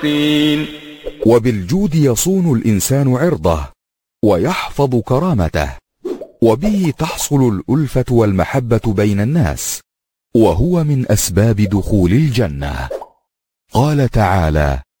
وبالجود يصون الإنسان عرضه ويحفظ كرامته، وبه تحصل الألفة والمحبة بين الناس، وهو من أسباب دخول الجنة. قال تعالى: